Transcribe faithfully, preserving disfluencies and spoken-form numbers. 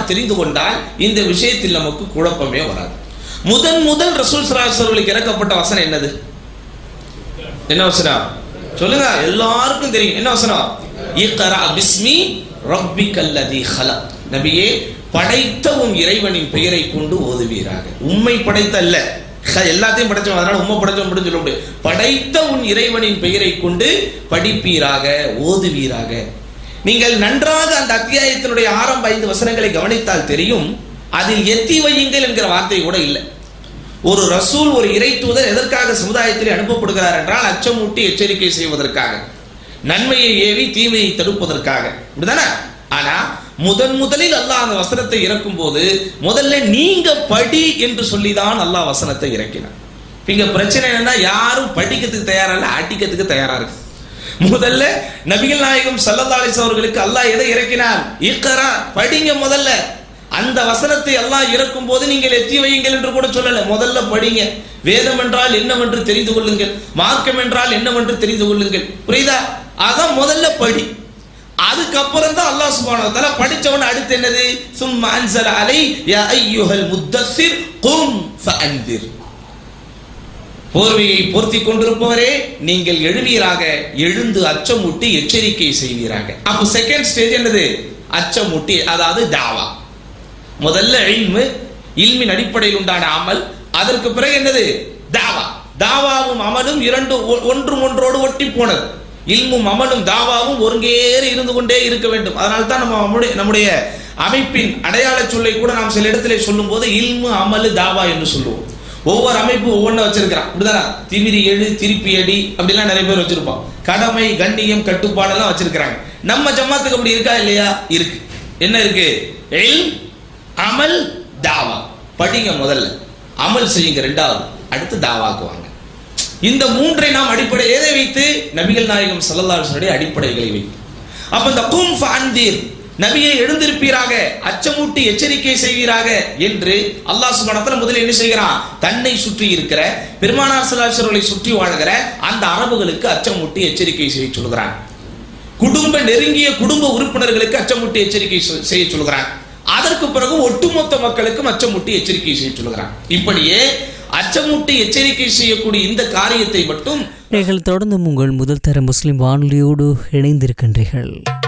தெரிந்து கொண்டால் இந்த விஷயத்தில் நமக்கு குழப்பமே வராது. முதன் முதல் ரசூல் ஸல்லல்லாஹு அலைஹி வஸல்லம் இறக்கப்பட்ட வசனம் என்னது? என்ன வசனம் சொல்லுங்க, எல்லாருக்கும் தெரியும். என்ன வசனம்? இக்ரா பிஸ்மி ரப்பிக்கல்லதி ஹலக். நபியே, படைத்த உன் இறைவனின் பெயரை கொண்டு ஓதுவீராக. உம்மை படைத்த அல்ல, எல்லாத்தையும் படைச்சவன், அதனால உம்மை படைச்சவன் சொல்ல முடியாது. படைத்த உன் இறைவனின் பெயரை கொண்டு படிப்பீராக, ஓதுவீராக. நீங்கள் நன்றாக அந்த அத்தியாயத்தினுடைய ஆரம்ப ஐந்து வசனங்களை கவனித்தால் தெரியும், அதில் எத்தி வையுங்கள் என்கிற வார்த்தை கூட இல்லை. ஒரு ரசூல், ஒரு இறை தூதர் எதற்காக சமுதாயத்தில் அனுப்பப்படுகிறார் என்றால் அச்சமூட்டி எச்சரிக்கை செய்வதற்காக, நன்மையை ஏவி தீமையை தடுப்பதற்காக, இப்படிதானே? ஆனா முதன் முதலில் அல்லாஹ் அந்த வசனத்தை இறக்கும் போது முதல்ல நீங்க படி என்று சொல்லிதான் அல்லாஹ் வசனத்தை இறக்கினார். இங்க பிரச்சனை என்னன்னா, யாரும் படிக்கிறதுக்கு தயாரா இல்ல, அடிக்கிறதுக்கு தயாரா இருக்கு. முதல்ல நபிகள் நாயகம் ஸல்லல்லாஹு அலைஹி வஸல்லம் அவர்களுக்கு அல்லாஹ் எதை இறக்கினார்? இக்ரா, படிங்க. முதல்ல அந்த வசனத்தை அல்லாஹ் இறக்கும் போது நீங்கள் எத்தி வையுங்கள் என்று கூட சொல்லல, முதல்ல படிங்க. வேதம் என்றால் என்னவென்று தெரிந்து கொள்ளுங்கள், மார்க்கம் என்றால் என்னவென்று தெரிந்து கொள்ளுங்கள். புரியுதா? அதான் முதல்ல படி. அதுக்கப்புறம் தான் அல்லாஹ் சுப்ஹானஹு வ தஆலா படிச்சவன அடுத்து என்னது? சும்ம அன்ஸல அலை யா அய்யுஹல் முத்தஸிர் கும் ஃபஅன்திர். போர்வையை போர்த்தி கொண்டிருப்பவரே, நீங்கள் எழுவீராக, எழுந்து அச்சமூட்டி எச்சரிக்கை செய்வீராக. அப்போ செகண்ட் ஸ்டேஜ் என்னது? அச்சமூட்டி, அதாவது தாவா. முதல்ல இல்மு, இல்மின் அடிப்படையில் உண்டான அமல். அதற்கு பிறகு என்னது? தாவா. தாவாவும் அமலும் இரண்டு ஒன்றும் ஒன்றோடு ஒட்டி போனது. இல்மும் அமலும் தாவாவும் ஒருங்கேறி இருந்து கொண்டே இருக்க வேண்டும். அதனால தான் நம்ம நம்முடைய நம்முடைய அமைப்பின் அடையாள சொல்லை கூட நாம் சில இடத்துல சொல்லும் போது இல்மு அமலு தாவா என்று சொல்லுவோம். ஒவ்வொரு அமைப்பு ஒவ்வொன்றை வச்சிருக்கிறான், இப்படிதானா? திமிரி எழு, திருப்பி அடி, அப்படிலாம் நிறைய பேர் வச்சிருப்பான். கடமை, கண்ணியம், கட்டுப்பாடெல்லாம் வச்சிருக்கிறாங்க. நம்ம ஜமாத்துக்கு அப்படி இருக்கா இல்லையா? இருக்கு. என்ன இருக்கு? இல்ம், அமல், தாவா. படிங்க முதல்ல, அமல் செய்யுங்க ரெண்டாவது, அடுத்து தாவாக்குவாங்க. இந்த மூன்றை நாம் அடிப்படை எதை வைத்து? நபிகள் நாயகம் ஸல்லல்லாஹு அலைஹி வஸல்லம் அடிப்படைகளை வைத்து. அப்ப இந்த கும் ஃபஅன்திர், நபியை எழுந்திருப்பீராக, அச்சமூட்டி எச்சரிக்கை செய்வீராக என்று அல்லாஹ் சுப்ஹானஹு வ தஆலா முதலில் என்ன செய்கிறான்? தன்னை சுற்றி இருக்கிற பெருமானார் ஸல்லல்லாஹு அலைஹி வஸல்லம் சுற்றி வாழ்கிற அந்த அரபுகளுக்கு அச்சமூட்டி எச்சரிக்கை செய்ய சொல்கிறான். குடும்ப நெருங்கிய குடும்ப உறுப்பினர்களுக்கு அச்சமூட்டி எச்சரிக்கை செய்ய சொல்கிறான். அதற்கு பிறகு ஒட்டுமொத்த மக்களுக்கும் அச்சமூட்டி எச்சரிக்கை செய்ய சொல்கிறான். இப்படியே அச்சமூட்டி எச்சரிக்கை செய்யக்கூடிய இந்த காரியத்தை மட்டும் நீங்கள் தொடர்ந்து உங்கள் முதல் தர முஸ்லிம் வானொலியோடு இணைந்திருக்கின்றீர்கள்.